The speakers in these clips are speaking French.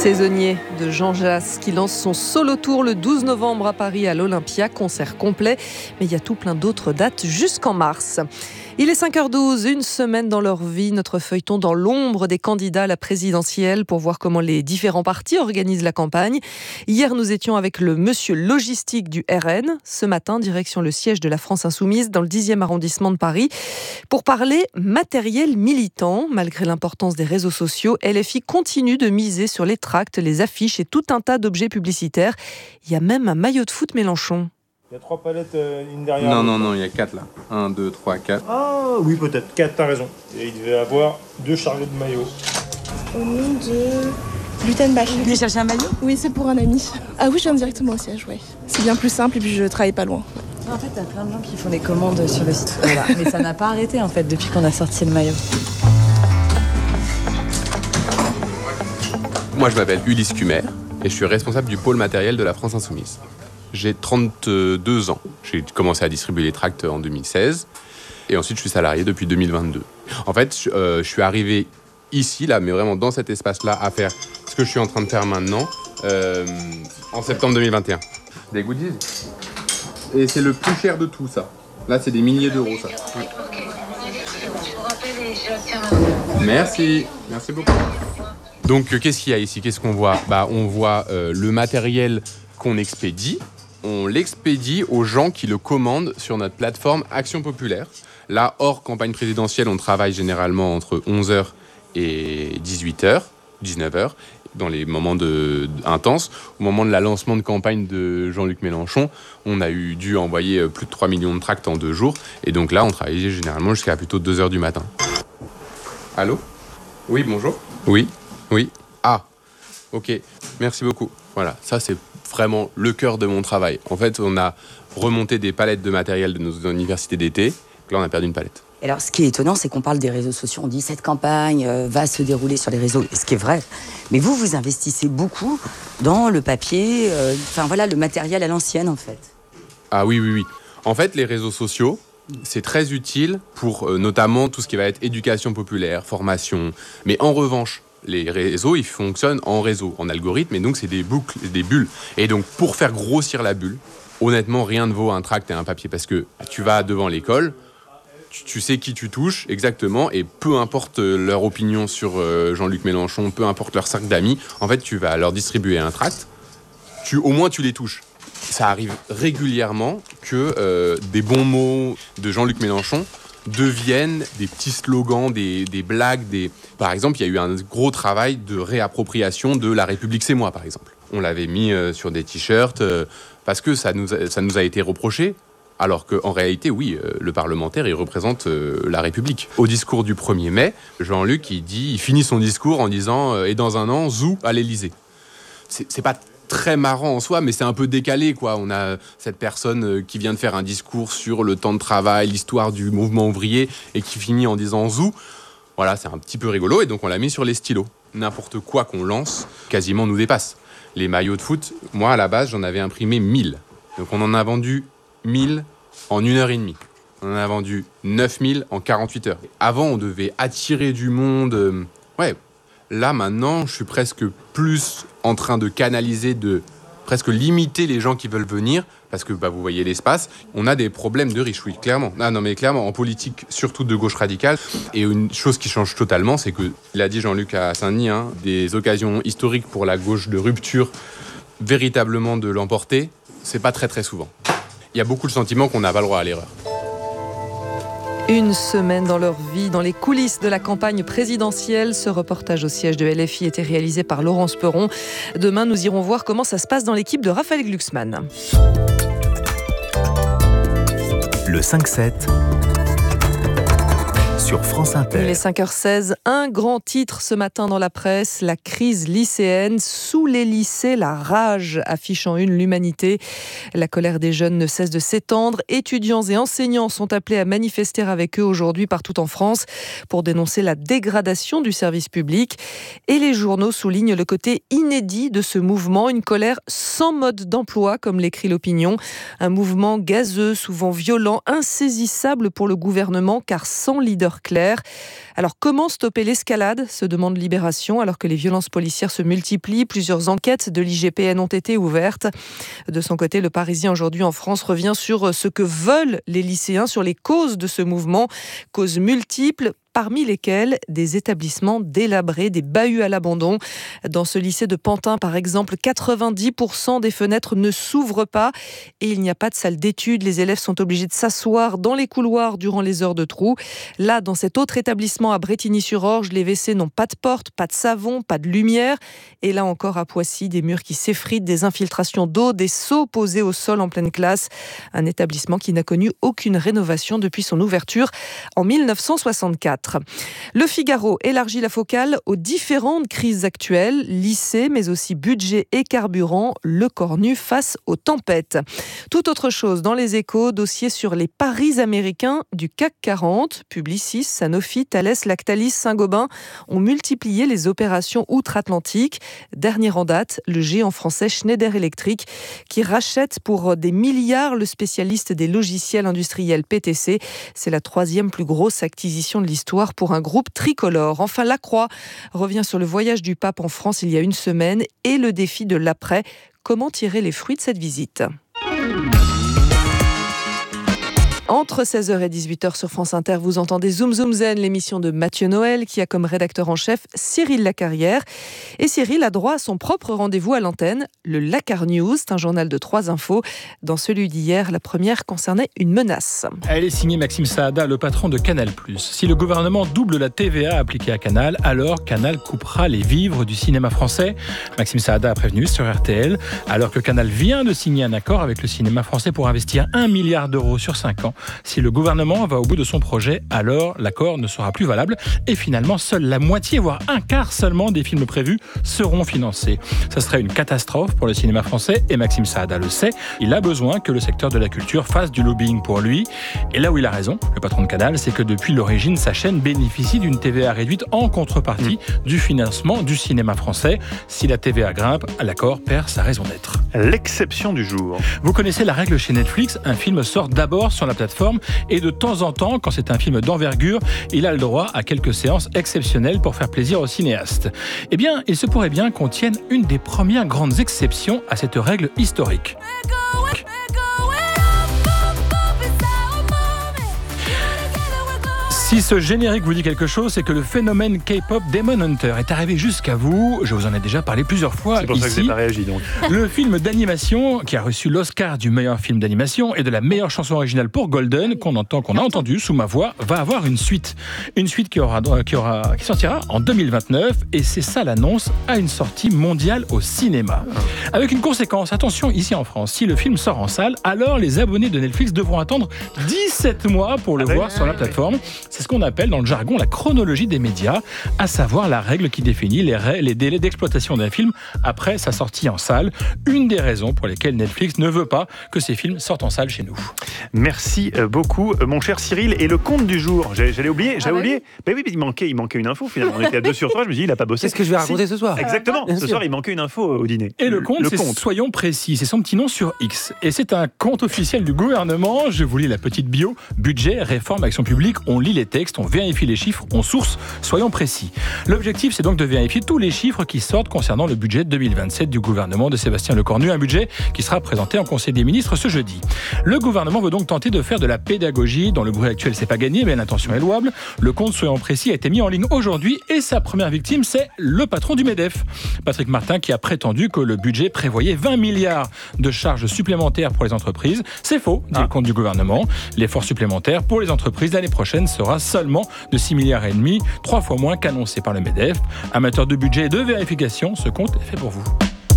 Saisonnier de Jean Jass qui lance son solo tour le 12 novembre à Paris à l'Olympia, concert complet. Mais il y a tout plein d'autres dates jusqu'en mars. Il est 5h12, une semaine dans leur vie, notre feuilleton dans l'ombre des candidats à la présidentielle pour voir comment les différents partis organisent la campagne. Hier, nous étions avec le monsieur logistique du RN. Ce matin, direction le siège de la France Insoumise dans le 10e arrondissement de Paris pour parler matériel militant. Malgré l'importance des réseaux sociaux, LFI continue de miser sur les tracts, les affiches et tout un tas d'objets publicitaires. Il y a même un maillot de foot Mélenchon. Il y a 3 palettes, une derrière. Non, il y a 4 là. 1, 2, 3, 4. Ah oui, peut-être. 4, t'as raison. Et il devait avoir 2 chariots de maillots. Au nom de Lutenbach. Vous venez chercher un maillot ? Oui, c'est pour un ami. Ah oui, je viens directement au siège, ouais. C'est bien plus simple et puis je travaille pas loin. En fait, t'as plein de gens qui font des commandes sur le site. Voilà. Mais ça n'a pas arrêté en fait depuis qu'on a sorti le maillot. Moi, je m'appelle Ulysse Cumer et je suis responsable du pôle matériel de la France Insoumise. J'ai 32 ans. J'ai commencé à distribuer les tracts en 2016 et ensuite je suis salarié depuis 2022. En fait, je suis arrivé ici, là, mais vraiment dans cet espace-là, à faire ce que je suis en train de faire maintenant en septembre 2021. Des goodies. Et c'est le plus cher de tout, ça. Là, c'est des milliers d'euros, ça. Oui. Merci beaucoup. Donc, qu'est-ce qu'il y a ici ? Qu'est-ce qu'on voit ? On voit le matériel qu'on expédie. On l'expédie aux gens qui le commandent sur notre plateforme Action Populaire. Là, hors campagne présidentielle, on travaille généralement entre 11h et 18h, 19h, dans les moments intenses. Au moment de la lancement de campagne de Jean-Luc Mélenchon, on a dû envoyer plus de 3 millions de tracts en 2 jours. Et donc là, on travaillait généralement jusqu'à plutôt 2h du matin. Allô ? Oui, bonjour ? Oui. Ah, ok, merci beaucoup. Voilà, ça c'est vraiment le cœur de mon travail. En fait, on a remonté des palettes de matériel de nos universités d'été. Là, on a perdu une palette. Alors, ce qui est étonnant, c'est qu'on parle des réseaux sociaux. On dit cette campagne va se dérouler sur les réseaux, ce qui est vrai. Mais vous investissez beaucoup dans le papier, le matériel à l'ancienne, en fait. Ah oui. En fait, les réseaux sociaux, c'est très utile pour notamment tout ce qui va être éducation populaire, formation. Mais en revanche, les réseaux, ils fonctionnent en réseau, en algorithme, et donc c'est des boucles, des bulles. Et donc, pour faire grossir la bulle, honnêtement, rien ne vaut un tract et un papier, parce que tu vas devant l'école, tu sais qui tu touches exactement, et peu importe leur opinion sur Jean-Luc Mélenchon, peu importe leur cercle d'amis, en fait, tu vas leur distribuer un tract, au moins tu les touches. Ça arrive régulièrement que des bons mots de Jean-Luc Mélenchon deviennent des petits slogans, des blagues. Par exemple, il y a eu un gros travail de réappropriation de La République c'est moi, par exemple. On l'avait mis sur des t-shirts parce que ça nous a été reproché, alors qu'en réalité, oui, le parlementaire, il représente la République. Au discours du 1er mai, Jean-Luc, il finit son discours en disant « Et dans un an, zou à l'Élysée ». C'est pas très marrant en soi, mais c'est un peu décalé, quoi. On a cette personne qui vient de faire un discours sur le temps de travail, l'histoire du mouvement ouvrier, et qui finit en disant « zou ». Voilà, c'est un petit peu rigolo, et donc on l'a mis sur les stylos. N'importe quoi qu'on lance, quasiment nous dépasse. Les maillots de foot, moi, à la base, j'en avais imprimé 1000. Donc on en a vendu 1000 en 1h30. On en a vendu 9000 en 48 heures. Avant, on devait attirer du monde. Là, maintenant, je suis presque plus en train de canaliser, de presque limiter les gens qui veulent venir, parce que vous voyez l'espace. On a des problèmes de riches, oui, clairement. Mais clairement, en politique, surtout de gauche radicale. Et une chose qui change totalement, c'est que, il a dit Jean-Luc à Saint-Denis, des occasions historiques pour la gauche de rupture, véritablement de l'emporter, c'est pas très très souvent. Il y a beaucoup le sentiment qu'on n'a pas le droit à l'erreur. Une semaine dans leur vie, dans les coulisses de la campagne présidentielle. Ce reportage au siège de LFI était réalisé par Laurence Perron. Demain, nous irons voir comment ça se passe dans l'équipe de Raphaël Glucksmann. Le 5-7 sur France Inter. Il est 5h16, un grand titre ce matin dans la presse, la crise lycéenne. Sous les lycées, la rage affiche en une l'humanité. La colère des jeunes ne cesse de s'étendre. Étudiants et enseignants sont appelés à manifester avec eux aujourd'hui partout en France pour dénoncer la dégradation du service public. Et les journaux soulignent le côté inédit de ce mouvement, une colère sans mode d'emploi, comme l'écrit l'opinion. Un mouvement gazeux, souvent violent, insaisissable pour le gouvernement, car sans leader voir clair. Alors comment stopper l'escalade, se demande Libération, alors que les violences policières se multiplient. Plusieurs enquêtes de l'IGPN ont été ouvertes. De son côté, le Parisien aujourd'hui en France revient sur ce que veulent les lycéens, sur les causes de ce mouvement. Causes multiples, parmi lesquels des établissements délabrés, des bahuts à l'abandon. Dans ce lycée de Pantin, par exemple, 90% des fenêtres ne s'ouvrent pas et il n'y a pas de salle d'études. Les élèves sont obligés de s'asseoir dans les couloirs durant les heures de trou. Là, dans cet autre établissement à Brétigny-sur-Orge, les WC n'ont pas de porte, pas de savon, pas de lumière. Et là encore, à Poissy, des murs qui s'effritent, des infiltrations d'eau, des seaux posés au sol en pleine classe. Un établissement qui n'a connu aucune rénovation depuis son ouverture en 1964. Le Figaro élargit la focale aux différentes crises actuelles, lycée, mais aussi budget et carburant, le corps nu face aux tempêtes. Tout autre chose dans les Échos, dossier sur les paris américains du CAC 40. Publicis, Sanofi, Thales, Lactalis, Saint-Gobain ont multiplié les opérations outre-Atlantique. Dernier en date, le géant français Schneider Electric, qui rachète pour des milliards le spécialiste des logiciels industriels PTC. C'est la 3e plus grosse acquisition de l'histoire pour un groupe tricolore. Enfin, La Croix revient sur le voyage du pape en France il y a une semaine et le défi de l'après. Comment tirer les fruits de cette visite ? Entre 16h et 18h sur France Inter, vous entendez Zoom Zoom Zen, l'émission de Mathieu Noël, qui a comme rédacteur en chef Cyril Lacarrière. Et Cyril a droit à son propre rendez-vous à l'antenne, le Lacar News, c'est un journal de 3 infos. Dans celui d'hier, la première concernait une menace. Elle est signée Maxime Saada, le patron de Canal+. Si le gouvernement double la TVA appliquée à Canal, alors Canal coupera les vivres du cinéma français. Maxime Saada a prévenu sur RTL, alors que Canal vient de signer un accord avec le cinéma français pour investir 1 milliard d'euros sur 5 ans. Si le gouvernement va au bout de son projet, alors l'accord ne sera plus valable et finalement seule la moitié, voire un quart seulement des films prévus seront financés. Ça serait une catastrophe pour le cinéma français et Maxime Saada le sait. Il a besoin que le secteur de la culture fasse du lobbying pour lui. Et là où il a raison, le patron de Canal, c'est que depuis l'origine, sa chaîne bénéficie d'une TVA réduite en contrepartie du financement du cinéma français. Si la TVA grimpe, l'accord perd sa raison d'être. L'exception du jour. Vous connaissez la règle chez Netflix, un film sort d'abord sur la plateforme et de temps en temps, quand c'est un film d'envergure, il a le droit à quelques séances exceptionnelles pour faire plaisir aux cinéastes. Eh bien, il se pourrait bien qu'on tienne une des premières grandes exceptions à cette règle historique. Si ce générique vous dit quelque chose, c'est que le phénomène K-pop Demon Hunter est arrivé jusqu'à vous. Je vous en ai déjà parlé plusieurs fois ici. C'est pour ça que vous n'avez pas réagi donc. Le film d'animation qui a reçu l'Oscar du meilleur film d'animation et de la meilleure chanson originale pour Golden, qu'on a entendu sous ma voix, va avoir une suite. Une suite qui sortira en 2029 et c'est ça l'annonce à une sortie mondiale au cinéma. Avec une conséquence, attention ici en France, si le film sort en salle, alors les abonnés de Netflix devront attendre 17 mois pour le voir sur la plateforme. C'est ce qu'on appelle dans le jargon la chronologie des médias, à savoir la règle qui définit les délais d'exploitation d'un film après sa sortie en salle. Une des raisons pour lesquelles Netflix ne veut pas que ces films sortent en salle chez nous. Merci beaucoup, mon cher Cyril. Et le compte du jour, j'allais oublier. oublié. Ben oui, il manquait une info finalement. On était à 2 sur 3, je me dis, il n'a pas bossé. Qu'est-ce que je vais raconter ce soir ? Exactement. Bien ce sûr. soir, il manquait une info au dîner. Et le compte, soyons précis, c'est son petit nom sur X. Et c'est un compte officiel du gouvernement. Je vous lis la petite bio. Budget, réforme, action publique. On lit les textes, on vérifie les chiffres, on source. Soyons précis. L'objectif, c'est donc de vérifier tous les chiffres qui sortent concernant le budget 2027 du gouvernement de Sébastien Lecornu. Un budget qui sera présenté en Conseil des ministres ce jeudi. Le gouvernement veut donc tenter de faire de la pédagogie. Dans le bruit actuel, c'est pas gagné, mais l'intention est louable. Le compte, soyons précis, a été mis en ligne aujourd'hui et sa première victime, c'est le patron du MEDEF, Patrick Martin, qui a prétendu que le budget prévoyait 20 milliards de charges supplémentaires pour les entreprises. C'est faux, dit le compte du gouvernement. L'effort supplémentaire pour les entreprises l'année prochaine sera seulement de 6,5 milliards, 3 fois moins qu'annoncé par le MEDEF. Amateur de budget et de vérification, ce compte est fait pour vous.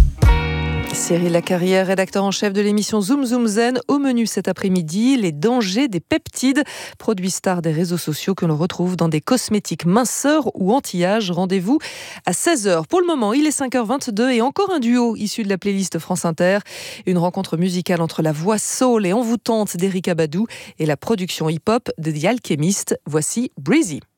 Cyril Lacarrière, rédacteur en chef de l'émission Zoom Zoom Zen. Au menu cet après-midi, les dangers des peptides, produits stars des réseaux sociaux que l'on retrouve dans des cosmétiques minceurs ou anti-âge. Rendez-vous à 16h. Pour le moment, il est 5h22 et encore un duo issu de la playlist France Inter. Une rencontre musicale entre la voix soul et envoûtante d'Erykah Badu et la production hip-hop de The Alchemist. Voici Breezy.